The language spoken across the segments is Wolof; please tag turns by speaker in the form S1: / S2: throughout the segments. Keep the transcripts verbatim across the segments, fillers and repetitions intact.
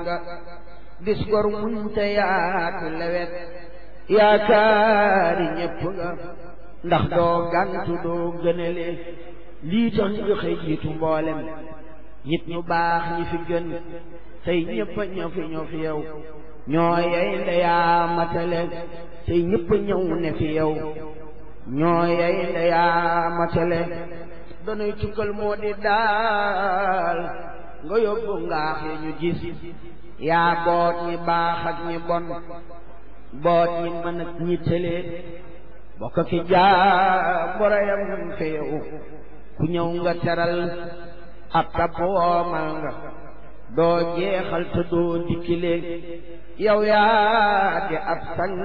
S1: nga dis gor muñ te yaatu lewet yaakaari ñépp nga ndax doo gantu doo gënale lii tax nga xëy jiitu mboolem nit ñu baax ñi fi gën tey ñépp ñëw fi ñëw fi yow ñoo yey ndeyaa matale tey ñépp ñëw ne fi yow ñoo yey ndeyaa matale danuy tukkal moo di daal nga yóbbu ngaax yi ñu gis yaa boot ñi baax ak ñi bon boot ñi mën ak ñi tële bokk ki jaa borayam fi yow ku ñëw nga teral ab tab woomal nga doo jeexal te doo dikkile yow yaa di ab sang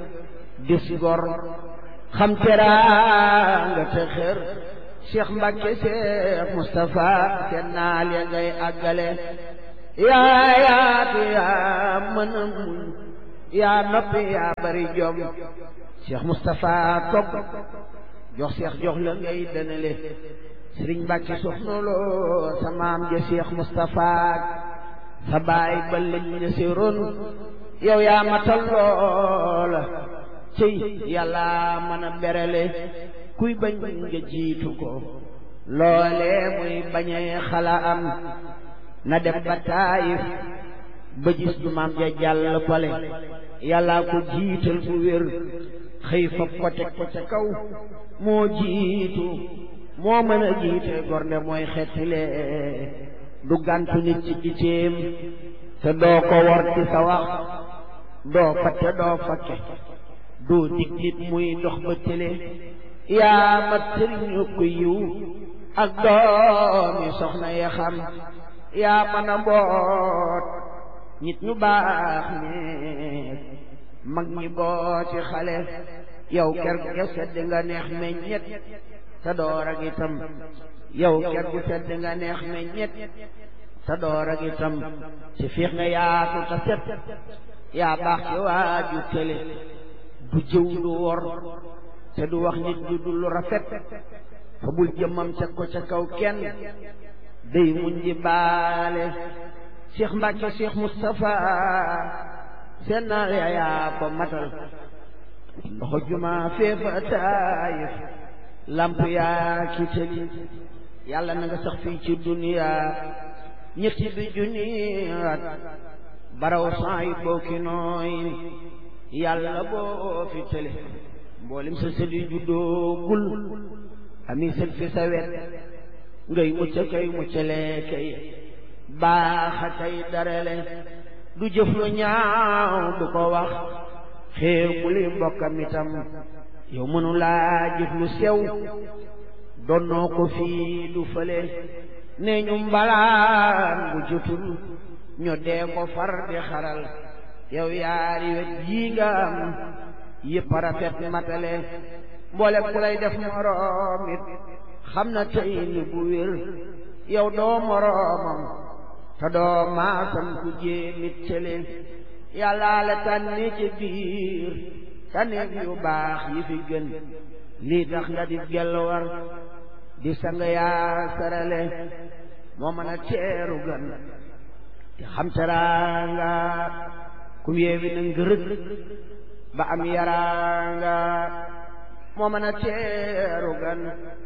S1: dis gor xam teraanga te xër Cheikh Mbacke Cheikh Moustapha seen naal ya ngay àggale yaa yaatu yaa mën a muñ yaa noppi yaa bari jom Cheikh Moustapha togg jox Cheikh jox la ngay dënale Sëriñ Mbacke soxna loo sa maam ja Cheikh Moustapha sa baay ba lañ ne si ron yow yaa matal loola cëy yàlla mën a berale kuy bañ nga jiitu ko loole muy bañee xala am na dem ba Taayif ba gis du maam ja jàll pale yàlla ko jiital bu wér xëy fa ko teg ko ca kaw moo jiitu moo mën a jiite gornde mooy xettile du gàntu nit ci giteem te doo ko wor ci sa wax doo fatte doo fakke doo dig nit muy dox ba tële yaa mat sëriñu ko yiw ak doomi soxna ya xam yaa mën a boot nit ñu baax ñeek mag ñi booti xale yow ker gu sedd nga neex meññet te door ak itam yow ker gu sedd nga neex meññet te door ak itam ci fiix nga yaatu te set yaa baax ci waaju tële du jëw du wor te du wax nit du dul rafet fa bul jëmmam teg ko ca kaw kenn day muñ di baale Cheikh Mbacke Cheikh Moustapha seen naa yaa ko matal ndoxo juma feefa Taayif lamp yaa ki tëli yàlla na nga sax fii ci duniya ñetti bi junniyaat baraw san yi booki nooy yàlla boo fi tële mboolem sa sëli juddoo gul ami sët fi sa wet ngay mucc kay muccale kay baaxa kay darale du jëf lu ñaaw du ko wax xeew bu li mbokkam itam yow mënu laa jëf lu sew donnoo ko fii du fële ne ñu mbalaan bu jotul ñu dee ko far di xaral yow yaari wet yii nga am yëpp rafet matale mboole ku lay def moroom it xam na tey ni bu wér yow doo moroomam te doo maasam ku jéemit tële yàlla la tànni ci biir tànneef yu baax yi fi gën lii tax nga di gelwar di sang yaa sarale moo mën a teeru gan te xam teraanga ku yeewi na ngërëg ba am yaraanga moo mën a teeru gan